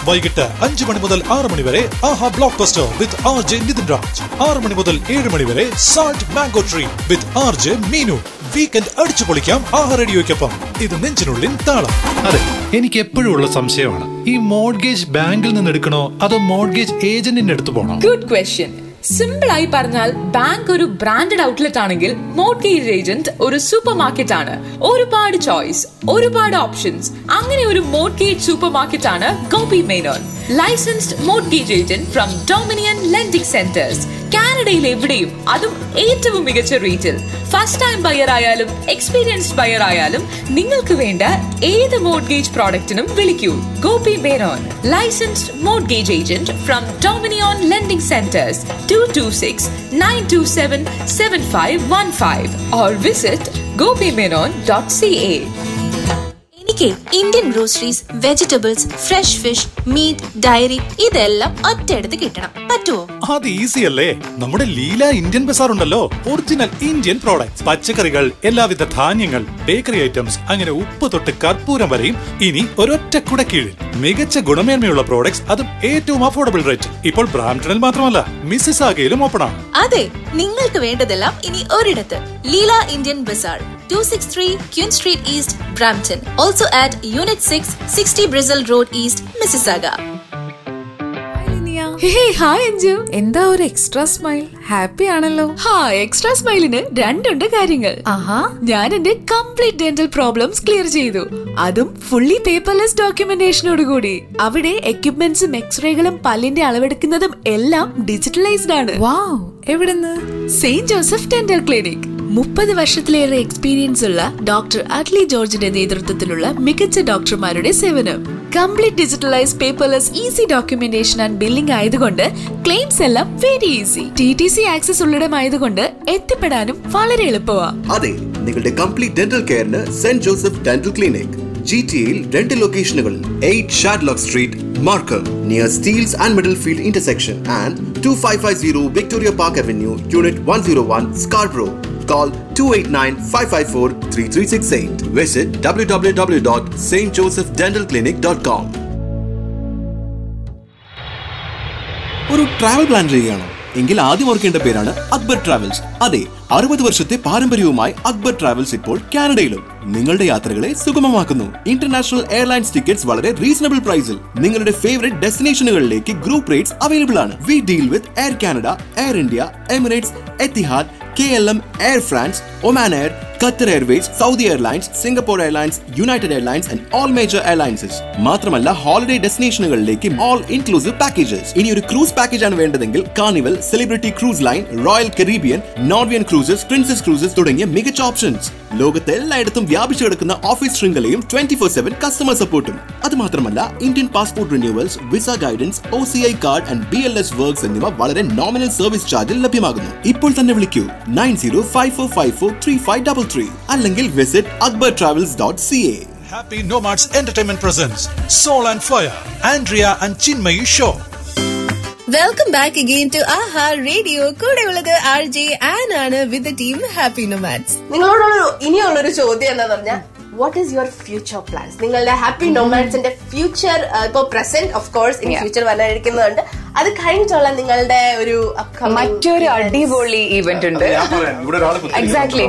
വൈകിട്ട് 5 മണി മുതൽ 6 മണി വരെ ആഹാ ബ്ലോക്ക് ബസ്റ്റർ വിത്ത് RJ നിതിൻ രാജ്. 6 മണി മുതൽ 7 മണി വരെ സാൾട്ട് മാംഗോ ട്രീ വിത്ത് RJ മീനു. വീക്കെൻഡ് അടിച്ചു പൊളിക്കാം ആഹാ റേഡിയോയ്ക്കൊപ്പം. ഇത് നെഞ്ചിനുള്ളിൽ താളം. അതെ, എനിക്ക് എപ്പോഴും ഉള്ള സംശയമാണ്, ഈ മോർഗേജ് ബാങ്കിൽ നിന്ന് എടുക്കണോ അതോ മോർഗേജ് ഏജന്റിന്റെ അടുത്ത് പോകണോ? Good question. സിമ്പിൾ ആയി പറഞ്ഞാൽ ബാങ്ക് ഒരു ബ്രാൻഡഡ് ഔട്ട്ലെറ്റ് ആണെങ്കിൽ മോർഗേജ് ഏജന്റ് ഒരു സൂപ്പർ മാർക്കറ്റ് ആണ്. ഒരുപാട് ചോയ്സ്, ഒരുപാട് ഓപ്ഷൻസ്. അങ്ങനെ ഒരു മോർഗേജ് സൂപ്പർ മാർക്കറ്റ് ആണ് Gopi Menon, licensed mortgage agent from dominion lending centres. കാനഡയിൽ എവിടെയും, അതും ഏറ്റവും മികച്ച റേറ്റിൽ. ഫസ്റ്റ് ടൈം ബയർ ആയാലും എക്സ്പീരിയൻസ്ഡ് ബയർ ആയാലും നിങ്ങൾക്ക് വേണ്ട ഏത് മോർഗേജ് പ്രോഡക്റ്റിനും വിളിക്കൂ. Gopi Menon, licensed mortgage agent from dominion lending centres, 226-927-7515 or visit gopimenon.ca. എനിക്ക് Indian groceries, vegetables, fresh fish, meet, diary ഇതെല്ലാം ഒറ്റയെടുത്ത് കിട്ടണം. പറ്റുമോ? അത് ഈസി അല്ലേ. നമ്മുടെ ലീല ഇന്ത്യൻ ബസാർ ഉണ്ടല്ലോ. ഒറിജിനൽ ഇന്ത്യൻ പ്രോഡക്ട്സ്, പച്ചക്കറികൾ, എല്ലാവിധ ധാന്യങ്ങൾ, ബേക്കറി ഐറ്റംസ്, അങ്ങനെ ഉപ്പ് തൊട്ട് കർപ്പൂരം വരെയും ഇനി ഒരൊറ്റ കുടക്കീഴിൽ. മികച്ച ഗുണമേന്മയുള്ള പ്രോഡക്ട്സ്, അതും ഏറ്റവും അഫോർഡബിൾ റേറ്റ്. ഇപ്പോൾ ബ്രാംപ്ടണിൽ മാത്രമല്ല, മിസിസാഗയിലും ഓപ്പൺ ആണ്. അതെ, നിങ്ങൾക്ക് വേണ്ടതെല്ലാം ഇനി ഒരിടത്ത്. Leela Indian Bazar, 263 Queen Street East, Brampton. Also at Unit 6, 60 Brazil Road East, Mississauga. Hi Anju, എന്താ ഒരു എക്സ്ട്രാ സ്മൈൽ? ഹാപ്പി ആണല്ലോ. എക്സ്ട്രാ സ്മൈലിന് രണ്ടുണ്ട് കാര്യങ്ങൾ. ഞാൻ എന്റെ കംപ്ലീറ്റ് ഡെന്റൽ പ്രോബ്ലംസ് ക്ലിയർ ചെയ്തു, അതും ഫുള്ളി പേപ്പർലെസ് ഡോക്യുമെന്റേഷനോട് കൂടി. അവിടെ എക്യുപ്മെന്റ്സും എക്സ്റേകളും പല്ലിന്റെ അളവെടുക്കുന്നതും എല്ലാം ഡിജിറ്റലൈസ്ഡ് ആണ്. വാവ്, എവിടുന്ന്? Saint Joseph dental clinic. 30 വർഷത്തിലേറെ എക്സ്പീരിയൻസ് ഉള്ള ഡോക്ടർ അഡ്ലി ജോർജിന്റെ നേതൃത്വത്തിലുള്ള മികച്ച ഡോക്ടർമാരുടെ സേവനം. Complete digitalise, paperless, easy documentation and billing ആയതുകൊണ്ട് ക്ലെയിംസ് എല്ലാം വെരി ഈസി. TTC ആക്സസ് ഉള്ളിടമായതുകൊണ്ട് എത്തിപ്പെടാനും വളരെ എളുപ്പമാണ്. അതെ, നിങ്ങളുടെ complete dental കെയറിന് saint Joseph dental clinic GTAയിൽ 2 ലൊക്കേഷനുകളിൽ 8 Shadlock street, Markham, near Steels and മിഡിൽഫീൽഡ് intersection, and 2550 Victoria Park Avenue, Unit 101, Scarborough. Call 289-554-3368. Visit www.stjosephdentalclinic.com. ഒരു travel plan ചെയ്യുകയാണോ? എങ്കിൽ ആദ്യം ഓർക്കേണ്ട പേരാണ് അക്ബർ ട്രാവൽസ്. അതെ, 60 വർഷത്തെ പാരമ്പര്യവുമായി അക്ബർ ട്രാവൽസ് ഇപ്പോൾ കാനഡയിലും നിങ്ങളുടെ യാത്രകളെ സുഗമമാക്കുന്നു. ഇന്റർനാഷണൽ എയർലൈൻസ് ടിക്കറ്റ്സ് വളരെ റീസണബിൾ പ്രൈസിൽ നിങ്ങളുടെ ഫേവറേറ്റ് ഡെസ്റ്റിനേഷനുകളിലേക്ക് ഗ്രൂപ്പ് റേറ്റ്സ് അവൈലബിൾ ആണ്. We deal with air Canada, air India, Emirates, Etihad, KLM, Air France, Oman Air, Qatar Airways, Saudi Airlines, Singapore Airlines, United Airlines and all major airlines. മാത്രമല്ല holiday ഡെസ്റ്റിനേഷനുകളിലേക്ക് all inclusive packages. ഇനി ഒരു cruise package ആണ് വേണ്ടതെങ്കിൽ carnival, celebrity cruise line, royal Caribbean, Norwegian cruises, princess cruises തുടങ്ങിയ മികച്ച options. ലോകത്തെ എല്ലായിടത്തും വ്യാപിച്ചു കിടക്കുന്ന ഓഫീസ് ശൃംഖലയും 24/7 കസ്റ്റമർ സപ്പോർട്ടും. അത് മാത്രമല്ല Indian passport renewals, visa guidance, OCI card and BLS works എന്നിവ വളരെ നോമിനൽ സർവീസ് ചാർജിൽ ലഭ്യമാകുന്നു. ഇപ്പോൾ തന്നെ വിളിക്കൂ 9054543533 അല്ലെങ്കിൽ visit akbartravels.ca. Happy Nomads Entertainment presents Soul and Fire, Andrea and Chinmayi Show. Welcome back again to AHA Radio. കൂടെയുള്ളത് RJ Ann ആണ് with the team Happy Nomads. നിങ്ങളോടുള്ള ഇനിയുള്ളൊരു ചോദ്യം എന്താന്ന് പറഞ്ഞാൽ, what is your future plans? നിങ്ങളുടെ happy നോമാഡ്സിന്റെ future, ഇപ്പൊ present of course, ഇനി future വരാനിരിക്കുന്നുണ്ട്. അത് കഴിഞ്ഞിട്ടുള്ള നിങ്ങളുടെ ഒരു മറ്റൊരു അടിപൊളി ഇവന്റ് ഉണ്ട്. എക്സാക്ട്ലി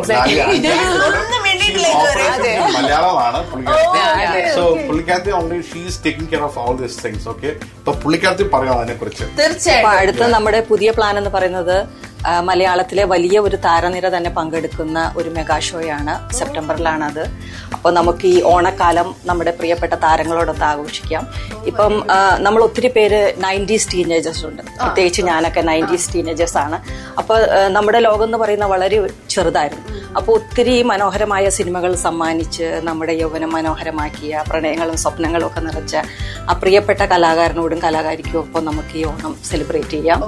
മലയാളമാണ് പുള്ളിക്കാരത്തി. Only she is taking care of all these things. Okay, അപ്പൊ പുള്ളിക്കാരത്തി പറയാം അതിനെ കുറിച്ച്. തീർച്ചയായും. അടുത്ത നമ്മുടെ പുതിയ പ്ലാൻ എന്ന് പറയുന്നത് മലയാളത്തിലെ വലിയ ഒരു താരനിര തന്നെ പങ്കെടുക്കുന്ന ഒരു മെഗാ ഷോയാണ്. സെപ്റ്റംബറിലാണ് അത്. അപ്പോൾ നമുക്ക് ഈ ഓണക്കാലം നമ്മുടെ പ്രിയപ്പെട്ട താരങ്ങളോടൊത്ത് ആഘോഷിക്കാം. ഇപ്പം നമ്മൾ ഒത്തിരി പേര് 90s ടീനേജേഴ്സ് ഉണ്ട്. പ്രത്യേകിച്ച് ഞാനൊക്കെ 90s ടീനേജേഴ്സ് ആണ്. അപ്പോൾ നമ്മുടെ ലോകം എന്ന് പറയുന്ന വളരെ ചെറുതായിരുന്നു. അപ്പോൾ ഒത്തിരി മനോഹരമായ സിനിമകൾ സമ്മാനിച്ച് നമ്മുടെ യൗവനം മനോഹരമാക്കിയ, പ്രണയങ്ങളും സ്വപ്നങ്ങളും ഒക്കെ നിറച്ച ആ പ്രിയപ്പെട്ട കലാകാരനോടും കലാകാരിക്കും ഒപ്പം നമുക്ക് ഈ ഓണം സെലിബ്രേറ്റ് ചെയ്യാം.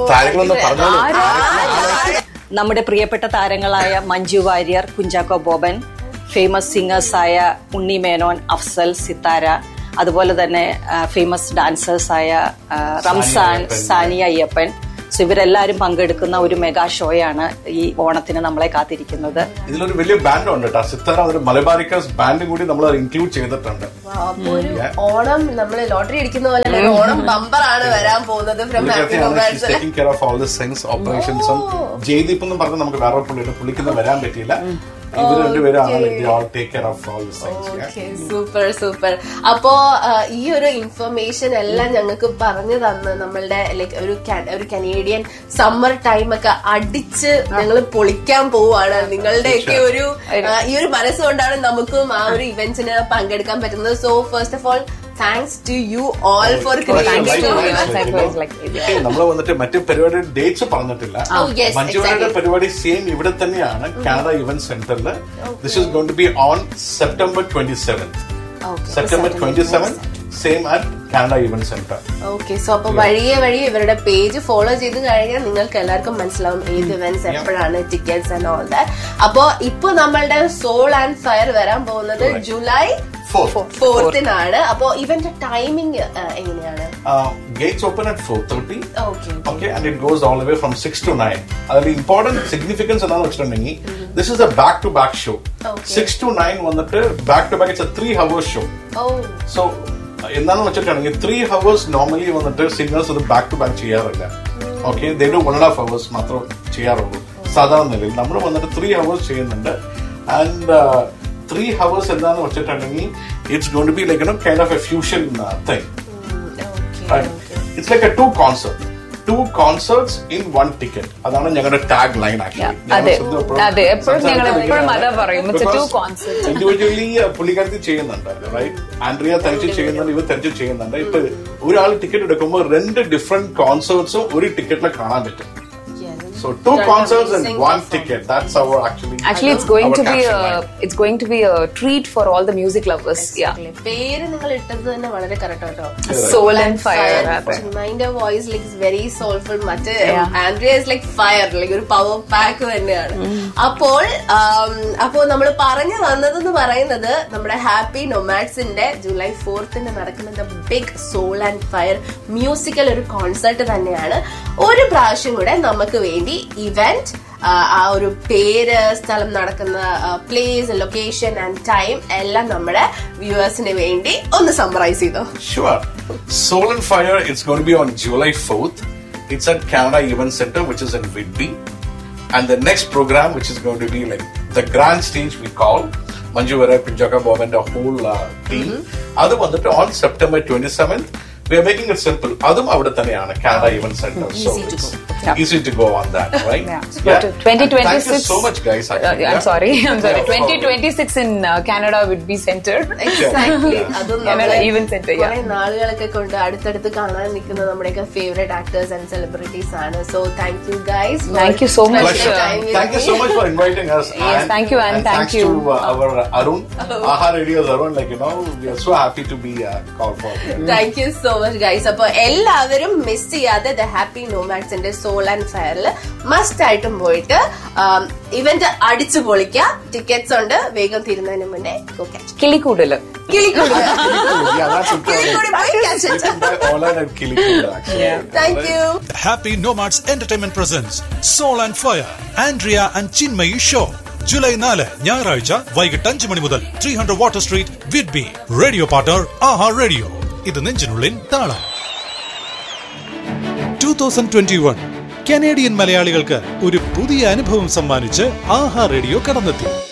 നമ്മുടെ പ്രിയപ്പെട്ട താരങ്ങളായ മഞ്ജു വാര്യർ, കുഞ്ചാക്കോ ബോബൻ, ഫേമസ് സിംഗേഴ്സായ ഉണ്ണി മേനോൻ, അഫ്സൽ, സിത്താര, അതുപോലെ തന്നെ ഫേമസ് ഡാൻസേഴ്സായ റംസാൻ, സാനിയ അയ്യപ്പൻ, സോ ഇവരെല്ലാവരും പങ്കെടുക്കുന്ന ഒരു മെഗാ ഷോയാണ് ഈ ഓണത്തിന് നമ്മളെ കാത്തിരിക്കുന്നത്. ഇതിലൊരു വലിയ ബാൻഡ് ഉണ്ട് കേട്ടോ, സിത്താര, ഒരു മലബാരിക്കേഴ്സ് ബാൻഡും കൂടി നമ്മൾ ഇൻക്ലൂഡ് ചെയ്തിട്ടുണ്ട്. അപ്പൊ ഒരു ഓണം നമ്മള് ലോട്ടറി അടിക്കുന്ന പോലെ ഓണം ബമ്പറാണ് വരാൻ പോകുന്നത്. Taking care of all the things, ഓപ്പറേഷൻസും. Jaideep എന്നും പറഞ്ഞ് നമുക്ക് വേറെ പുള്ളിക്ക് ഇന്ന് വരാൻ പറ്റിയില്ല. Super super. അപ്പോ ഈ ഒരു ഇൻഫർമേഷൻ എല്ലാം ഞങ്ങൾക്ക് പറഞ്ഞു തന്ന് നമ്മളുടെ ലൈക്ക് ഒരു കനേഡിയൻ സമ്മർ ടൈം ഒക്കെ അടിച്ച് ഞങ്ങൾ പൊളിക്കാൻ പോവാണ്. നിങ്ങളുടെയൊക്കെ ഈ ഒരു മനസ്സുകൊണ്ടാണ് നമുക്കും ആ ഒരു ഇവന്റ്സിന് പങ്കെടുക്കാൻ പറ്റുന്നത്. So first of all thanks to you all for നമ്മൾ വന്നിട്ട് മറ്റു പരിപാടിയുടെ ഡേറ്റ്സ് പറഞ്ഞിട്ടില്ല. മഞ്ജുവയുടെ പരിപാടി സെയിം ഇവിടെ തന്നെയാണ്, കാനഡ ഇവന്റ് സെന്ററിൽ. This is going to B on September 27th. September 27th same at Canada event centre. Okay, so അപ്പൊ വഴിയെ ഇവരുടെ പേജ് ഫോളോ ചെയ്ത് കഴിഞ്ഞാൽ നിങ്ങൾക്ക് എല്ലാവർക്കും മനസ്സിലാവും ഏത് ഇവന്റ്സ് എപ്പോഴാണ്, ടിക്കറ്റ്സ് ആൻഡ് ഓൾ ദാറ്റ്. അപ്പൊ ഇപ്പൊ നമ്മളുടെ സോൾ ആൻഡ് ഫയർ വരാൻ പോകുന്നത് July 4th. അപ്പൊ ഇവന്റെ ടൈമിംഗ് എങ്ങനെയാണ്? Gates open at 4:30. Okay, and it goes all the way from 6 to 9. അതിൽ ഇമ്പോർട്ടന്റ് സിഗ്നിഫിക്കൻസ് എന്താണെന്ന് വെച്ചിട്ടുണ്ടെങ്കിൽ this is A back to back show. 6 to 9 വന്നിട്ട് back to back it's A 3 hours show. So എന്താണെന്ന് വെച്ചിട്ടുണ്ടെങ്കിൽ 3 hours normally വന്നിട്ട് singers അത് back to back ചെയ്യാറില്ല. Okay, they do 1.5 hours മാത്രം ചെയ്യാറുള്ളൂ സാധാരണ നിലയിൽ. നമ്മൾ വന്നിട്ട് 3 hours ചെയ്യുന്നുണ്ട്. ആൻഡ് 3 hours എന്താന്ന് വെച്ചിട്ടുണ്ടെങ്കിൽ it's going to be like kind of A fusion thing. It's like A 2 concerts in 1 ticket. അതാണ് ഞങ്ങളുടെ ടാഗ് ലൈൻ. ഇൻഡിവിജ്വലി പുള്ളിക്കാരത്തി ചെയ്യുന്നുണ്ട്, റൈറ്റ്? ആൻഡ്രിയ തനിച്ച് ചെയ്യുന്നുണ്ട്, ഇവർ തനിച്ച് ചെയ്യുന്നുണ്ട്. ഇപ്പൊ ഒരാൾ ടിക്കറ്റ് എടുക്കുമ്പോൾ 2 ഡിഫറെന്റ് കോൺസേർട്സും ഒരു ടിക്കറ്റിൽ കാണാൻ പറ്റും. So 2 concerts and 1 ticket. That's our actually it's going to be a treat for all the music lovers. പേര് നിങ്ങൾ ഇട്ടത് തന്നെ വളരെ കറക്റ്റ് ആട്ടോ. Soul and Fire. Mine voice like is very soulful. മറ്റേ Andrea is like fire, like ഒരു power pack തന്നെയാണ്. അപ്പോൾ നമ്മൾ പറഞ്ഞു വന്നതെന്ന് പറയുന്നത് നമ്മുടെ ഹാപ്പി നൊമാഡ്സിന്റെ July 4th നടക്കുന്ന big soul and fire musical ഒരു കോൺസെർട്ട് തന്നെയാണ്. ഒരു പ്രാവശ്യം കൂടെ നമുക്ക് വേണ്ടി ഇവന്റ്, ആ ഒരു പേര്, സ്ഥലം, നടക്കുന്ന പ്ലേസ്, ലൊക്കേഷൻ ആൻഡ് ടൈം എല്ലാം നമ്മുടെ വ്യൂവേഴ്സിന് വേണ്ടി ഒന്ന് സമ്മറൈസ് ചെയ്തോ. Sure. Soul and Fire, it's going to be on July 4th. It's at Canada Event Center, which is in Whitby. And the next program, which is going to be like the grand stage we call, Manju Vera, Pinjaka Bob and the whole team. Adu vandu on September 27th. We are making it simple. Adum avada thaneyana Canada Event Center. Easy to go on that, right? Yeah. 2026. Thank you so much, guys. I'm sorry. 2026 in Canada Whitby Center. Exactly. Adum Canada Event Center. കുറെ നാളുകളൊക്കെ കൊണ്ട് അടുത്തടുത്ത് കാണാൻ നിൽക്കുന്ന നമ്മുടെയൊക്കെ favourite actors and celebrities ആണ്. So thank you guys. Thank you so much. Thank you so much for inviting us. Yes, thank you and thank you to our Arun, AHA Radio's Arun. Like we are so happy to be called for. Thank you so much, guys. അപ്പൊ എല്ലാവരും miss ചെയ്യാതെ the happy നോമാഡ്സിന്റെ soul and ഫയറിൽ must ആയിട്ടും പോയിട്ട് event അടിച്ചു പൊളിക്കുക. Tickets ഉണ്ട്, വേഗം തീരുന്നതിന് മുന്നേ കിളിക്കൂടല്. Thank you. Happy Nomads Entertainment presents Soul and Fire, Andrea and Chinmayi Show. July 4 ഞായറാഴ്ച വൈകിട്ട് 5 മണി മുതൽ 300 water street, Whidbey. Radio partner ആഹാ റേഡിയോ. ഇത് നെഞ്ചിനുള്ളിൽ താളം. 2021 കനേഡിയൻ മലയാളികൾക്ക് ഒരു പുതിയ അനുഭവം സമ്മാനിച്ച് ആഹാ റേഡിയോ കടന്നെത്തി.